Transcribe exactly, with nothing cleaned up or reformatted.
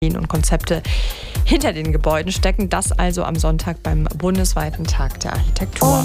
und Konzepte hinter den Gebäuden stecken. Das also am Sonntag beim bundesweiten Tag der Architektur.